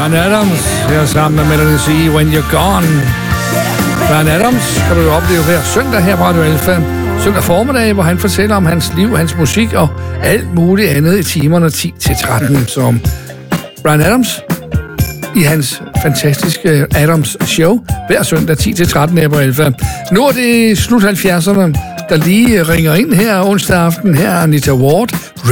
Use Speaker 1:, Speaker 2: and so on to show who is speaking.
Speaker 1: Bryan Adams her sammen med Melanie C. When You're Gone. Bryan Adams kan du jo opleve hver søndag her på Radio Alfa. Søndag formiddag, hvor han fortæller om hans liv, hans musik og alt muligt andet i timerne 10-13. Så Bryan Adams i hans fantastiske Adams Show hver søndag 10-13 her på Alfa. Nu er det slut 70'erne, der lige ringer ind her onsdag aften. Her er Anita Ward.